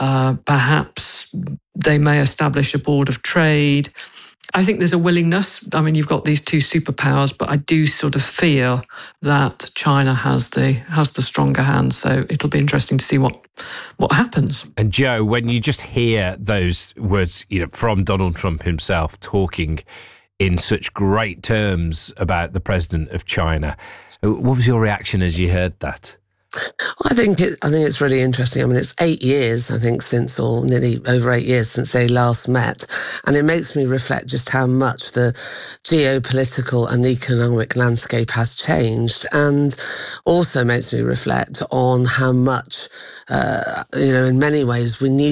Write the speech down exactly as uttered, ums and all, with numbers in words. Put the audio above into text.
Uh, perhaps they may establish a board of trade. I think there's a willingness. I mean, you've got these two superpowers, but I do sort of feel that China has the has the stronger hand. So it'll be interesting to see what what happens. And Joe, when you just hear those words, you know, from Donald Trump himself talking in such great terms about the president of China, what was your reaction as you heard that? I think it, I think it's really interesting. I mean, it's eight years, I think, since, or nearly over eight years since they last met. And it makes me reflect just how much the geopolitical and economic landscape has changed. And also makes me reflect on how much, uh, you know, in many ways we need